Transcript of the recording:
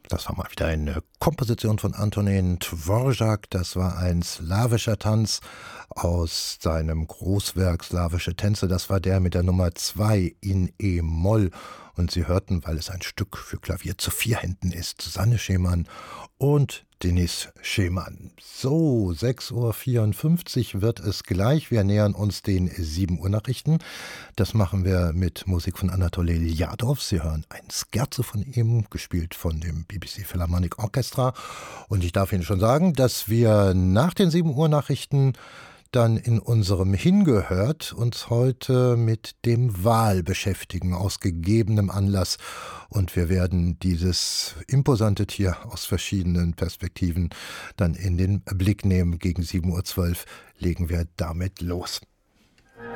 Das war mal wieder eine Komposition von Antonín Dvořák. Das war ein slawischer Tanz aus seinem Großwerk Slawische Tänze. Das war der mit der Nummer 2 in E-Moll. Und Sie hörten, weil es ein Stück für Klavier zu 4 Händen ist, Susanne Schemann und Denis Schemann. So, 6:54 Uhr wird es gleich. Wir nähern uns den 7 Uhr Nachrichten. Das machen wir mit Musik von Anatoli Ljadov. Sie hören ein Scherzo von ihm, gespielt von dem BBC Philharmonic Orchestra. Und ich darf Ihnen schon sagen, dass wir nach den 7 Uhr Nachrichten dann in unserem Hingehört uns heute mit dem Wal beschäftigen, aus gegebenem Anlass. Und wir werden dieses imposante Tier aus verschiedenen Perspektiven dann in den Blick nehmen. Gegen 7:12 Uhr legen wir damit los.